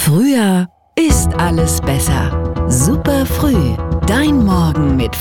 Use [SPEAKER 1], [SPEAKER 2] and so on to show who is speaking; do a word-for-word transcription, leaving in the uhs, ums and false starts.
[SPEAKER 1] Früher ist alles besser. Super früh. Dein Morgen mit